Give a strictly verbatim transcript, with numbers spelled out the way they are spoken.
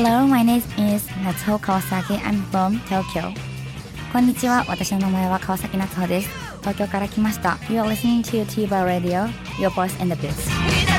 Hello, my name is Natsuho Kawasaki. I'm from Tokyo. こんにちは、私の名前は川崎夏穂です。東京から来ました。You are listening to TVer Radio, your voice in the biz.